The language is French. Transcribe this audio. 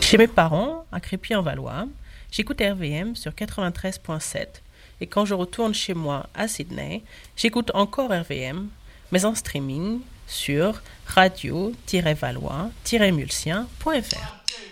Chez mes parents, à Crépy-en-Valois, j'écoute RVM sur 93.7 et quand je retourne chez moi à Sydney, j'écoute encore RVM, mais en streaming sur radio-valois-mulsien.fr.